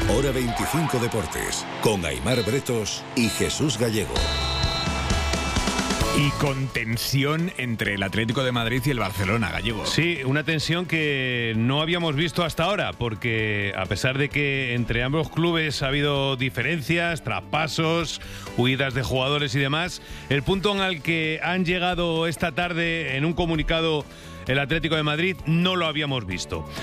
Hora 25 Deportes, con Aimar Bretos y Jesús Gallego. Y con tensión entre el Atlético de Madrid y el Barcelona, Gallego. Sí, una tensión que no habíamos visto hasta ahora, porque a pesar de que entre ambos clubes ha habido diferencias, traspasos, huidas de jugadores y demás, el punto en el que han llegado esta tarde en un comunicado el Atlético de Madrid no lo habíamos visto.